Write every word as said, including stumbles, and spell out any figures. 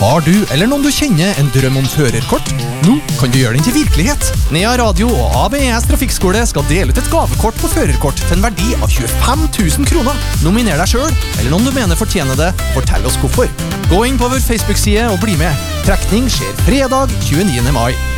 Har du eller noen du kjenner en drøm om førerkort? Nå kan du gjøre den til virkelighet. Nea Radio og A B E S Trafikkskole skal dele ut et gavekort på førerkort til en verdi av tjuefem tusen kroner. Nominer deg selv, eller noen du mener fortjener det. Fortell oss hvorfor. Gå inn på vår Facebook-side og bli med. Trekning skjer fredag tjueniende mai.